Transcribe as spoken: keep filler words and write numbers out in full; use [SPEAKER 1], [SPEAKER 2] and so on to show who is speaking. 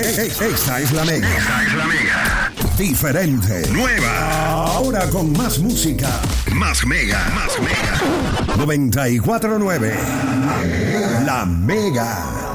[SPEAKER 1] Esta es la Mega.
[SPEAKER 2] Esta es la Mega.
[SPEAKER 1] Diferente.
[SPEAKER 2] Nueva.
[SPEAKER 1] Ahora con más música.
[SPEAKER 2] Más Mega. Más Mega.
[SPEAKER 1] noventa y cuatro nueve. La Mega.